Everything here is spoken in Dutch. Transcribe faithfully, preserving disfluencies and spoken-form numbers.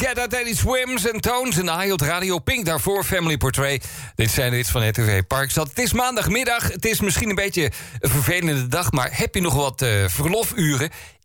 Get Out Daddy Swims en Tones en I op Radio Pink. Daarvoor Family Portrait. Dit zijn de hits van R T V Parkstad. Het is maandagmiddag. Het is misschien een beetje een vervelende dag, maar heb je nog wat uh, verlofuren?